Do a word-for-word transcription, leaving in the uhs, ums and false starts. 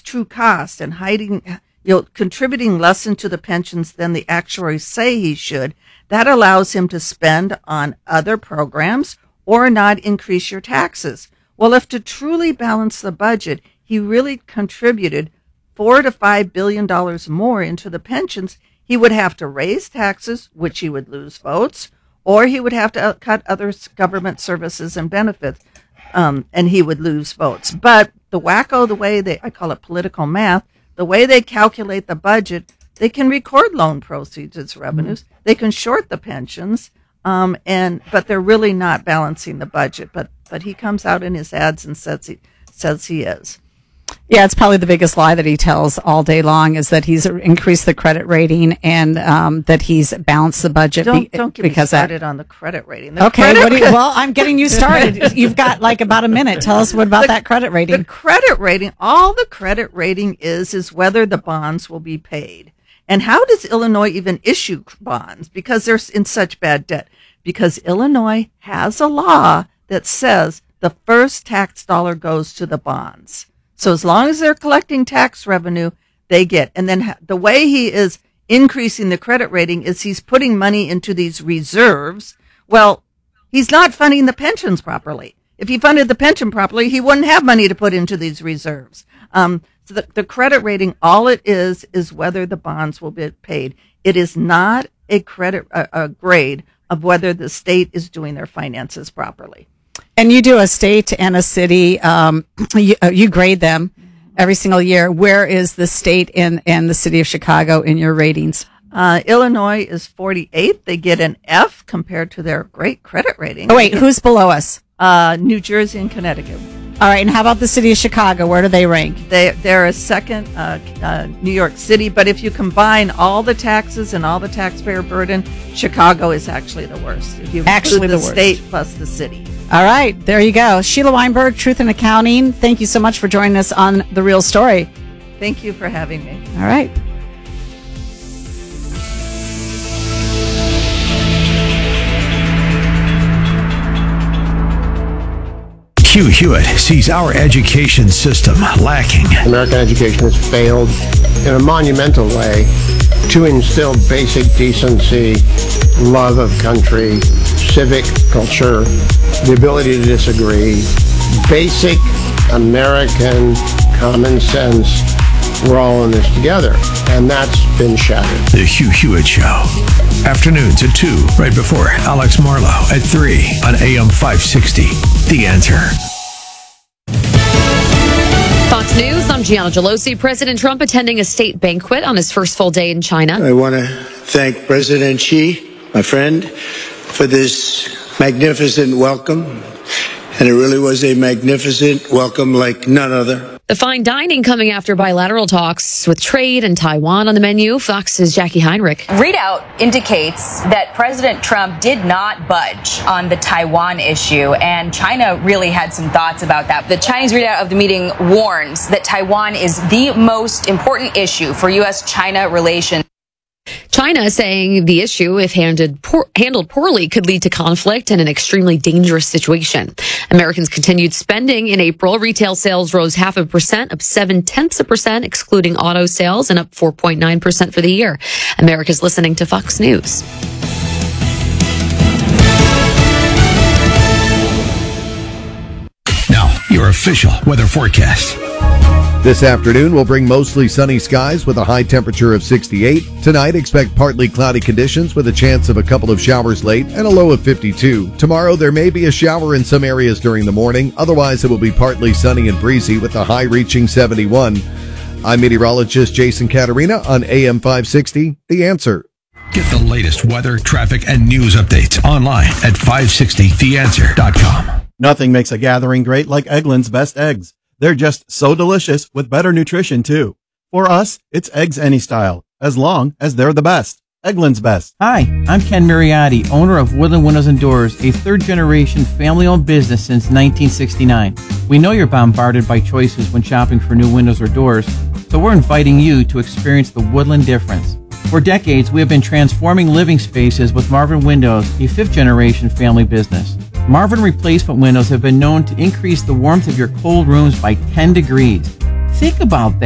true cost and hiding, you know, contributing less into the pensions than the actuaries say he should, that allows him to spend on other programs or not increase your taxes. Well, if to truly balance the budget, he really contributed four to five billion dollars more into the pensions, he would have to raise taxes, which he would lose votes, or he would have to cut other government services and benefits, um, and he would lose votes. But the wacko, the way they, I call it political math, the way they calculate the budget, they can record loan proceeds as revenues. Mm-hmm. They can short the pensions, um, and but they're really not balancing the budget. But but he comes out in his ads and says he says he is. Yeah, it's probably the biggest lie that he tells all day long is that he's increased the credit rating and um, that he's balanced the budget. Don't, don't get because me started that, on the credit rating. The okay, credit what do you, well, I'm getting you started. You've got like about a minute. Tell us what about the, that credit rating. The credit rating, all the credit rating is, is whether the bonds will be paid. And how does Illinois even issue bonds? Because they're in such bad debt. Because Illinois has a law that says the first tax dollar goes to the bonds. So as long as they're collecting tax revenue, they get. And then the way he is increasing the credit rating is he's putting money into these reserves. Well, he's not funding the pensions properly. If he funded the pension properly, he wouldn't have money to put into these reserves. Um, so the, the credit rating, all it is, is whether the bonds will be paid. It is not a credit, a, a grade of whether the state is doing their finances properly. And you do a state and a city, um, you, uh, you grade them every single year. Where is the state and, and the city of Chicago in your ratings? Uh, Illinois is forty-eighth. They get an F compared to their great credit rating. Oh, wait, who's below us? Uh, New Jersey and Connecticut. All right, and how about the city of Chicago? Where do they rank? They, they're a second, uh, uh, New York City, but if you combine all the taxes and all the taxpayer burden, Chicago is actually the worst. If you actually include the, the worst. state plus the city. All right, there you go. Sheila Weinberg, Truth in Accounting. Thank you so much for joining us on The Real Story. Thank you for having me. All right. Hugh Hewitt sees our education system lacking. American education has failed in a monumental way to instill basic decency, love of country, civic culture, the ability to disagree, basic American common sense. We're all in this together, and that's been shattered. The Hugh Hewitt Show. Afternoons at two, right before Alex Marlowe at three on A M five sixty. The Answer. Fox News, I'm Gianna Gelosi. President Trump attending a state banquet on his first full day in China. I want to thank President Xi, my friend, for this magnificent welcome. And it really was a magnificent welcome like none other. The fine dining coming after bilateral talks with trade and Taiwan on the menu. Fox's Jackie Heinrich. Readout indicates that President Trump did not budge on the Taiwan issue, and China really had some thoughts about that. The Chinese readout of the meeting warns that Taiwan is the most important issue for U S China relations. China saying the issue, if handled, poor, handled poorly, could lead to conflict and an extremely dangerous situation. Americans continued spending in April. Retail sales rose half a percent, up seven tenths a percent, excluding auto sales, and up four point nine percent for the year. America's listening to Fox News. Now, your official weather forecast. This afternoon will bring mostly sunny skies with a high temperature of sixty-eight. Tonight, expect partly cloudy conditions with a chance of a couple of showers late and a low of fifty-two. Tomorrow, there may be a shower in some areas during the morning. Otherwise, it will be partly sunny and breezy with a high reaching seventy-one. I'm meteorologist Jason Caterina on A M five sixty, The Answer. Get the latest weather, traffic, and news updates online at five sixty the answer dot com. Nothing makes a gathering great like Eggland's Best Eggs. They're just so delicious with better nutrition, too. For us, it's eggs any style, as long as they're the best. Eggland's Best. Hi, I'm Ken Mariotti, owner of Woodland Windows and Doors, a third-generation family-owned business since nineteen sixty-nine. We know you're bombarded by choices when shopping for new windows or doors, so we're inviting you to experience the Woodland difference. For decades, we have been transforming living spaces with Marvin Windows, a fifth-generation family business. Marvin replacement windows have been known to increase the warmth of your cold rooms by ten degrees. Think about that.